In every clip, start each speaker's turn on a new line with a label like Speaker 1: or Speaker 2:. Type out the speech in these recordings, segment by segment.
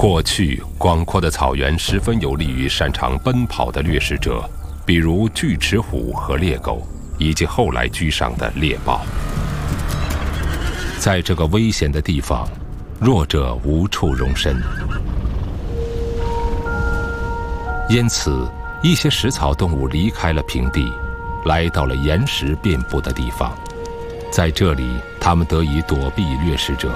Speaker 1: 过去，广阔的草原十分有利于擅长奔跑的掠食者，比如巨齿虎和猎狗，以及后来居上的猎豹。在这个危险的地方，弱者无处容身，因此，一些食草动物离开了平地，来到了岩石遍布的地方。在这里，它们得以躲避掠食者。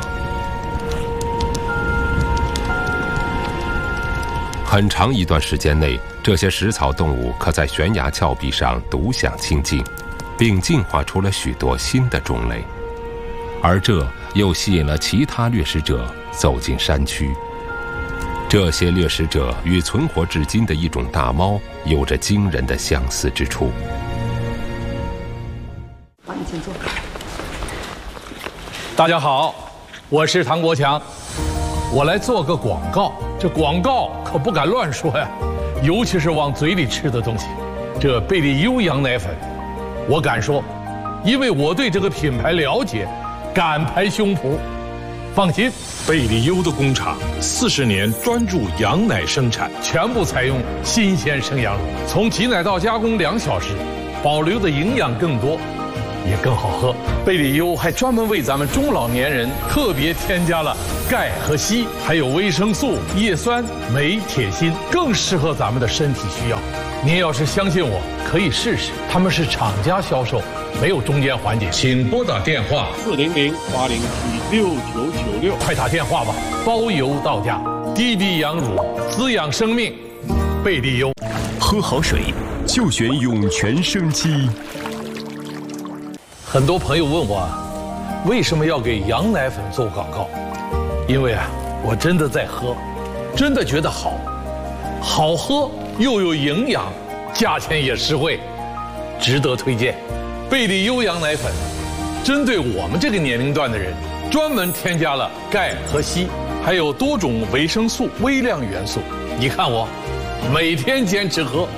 Speaker 1: 很长一段时间内，这些食草动物可在悬崖峭壁上独享清静，并进化出了许多新的种类，而这又吸引了其他掠食者走进山区。这些掠食者与存活至今的一种大猫有着惊人的相似之处。
Speaker 2: 好，你请坐。
Speaker 3: 大家好，我是唐国强，我来做个广告。这广告可不敢乱说呀，尤其是往嘴里吃的东西。这贝利优羊奶粉，我敢说，因为我对这个品牌了解，敢拍胸脯。放心，
Speaker 4: 贝利优的工厂40年专注羊奶生产，
Speaker 3: 全部采用新鲜生羊乳，从挤奶到加工2小时，保留的营养更多，也更好喝。贝利优还专门为咱们中老年人特别添加了钙和硒，还有维生素、叶酸、镁、铁、锌，更适合咱们的身体需要。您要是相信我，可以试试。他们是厂家销售，没有中间环节。请拨打电话
Speaker 4: 400-807-6996，
Speaker 3: 快打电话吧，包邮到家。低低羊乳，滋养生命，贝利优。
Speaker 5: 喝好水就选涌泉生机。
Speaker 3: 很多朋友问我，为什么要给羊奶粉做广告？因为我真的在喝，真的觉得好，好喝又有营养，价钱也实惠，值得推荐。贝利优羊奶粉，针对我们这个年龄段的人，专门添加了钙和硒，还有多种维生素、微量元素。你看我，每天坚持喝。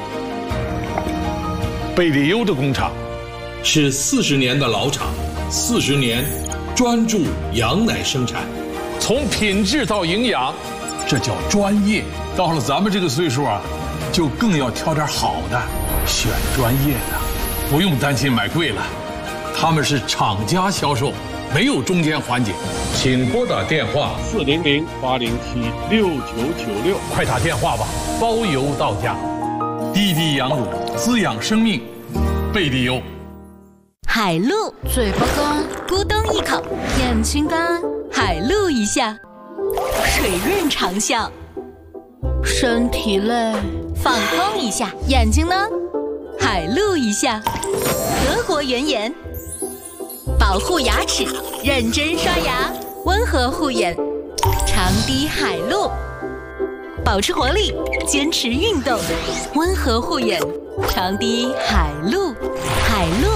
Speaker 3: 贝利优的工厂是40年的老厂，40年专注羊奶生产，从品质到营养，这叫专业。到了咱们这个岁数就更要挑点好的，选专业的，不用担心买贵了。他们是厂家销售，没有中间环节。请拨打电话
Speaker 4: 400-807-6996，
Speaker 3: 快打电话吧，包邮到家。低低羊乳，滋养生命，贝利优。
Speaker 6: 海露，嘴巴干，咕咚一口；眼睛干，海露一下；水润长效，身体累，放空一下；眼睛呢，海露一下；德国原颜，保护牙齿，认真刷牙，温和护眼，长滴海露，保持活力，坚持运动，温和护眼，长滴海露，海露。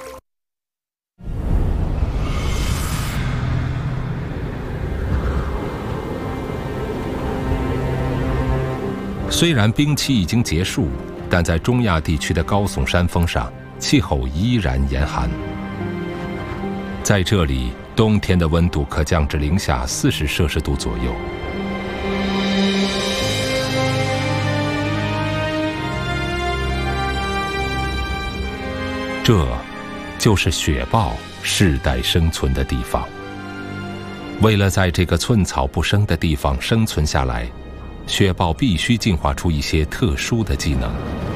Speaker 1: 虽然冰期已经结束，但在中亚地区的高耸山峰上，气候依然严寒。在这里，冬天的温度可降至零下40摄氏度左右。这就是雪豹世代生存的地方。为了在这个寸草不生的地方生存下来，雪豹必须进化出一些特殊的技能。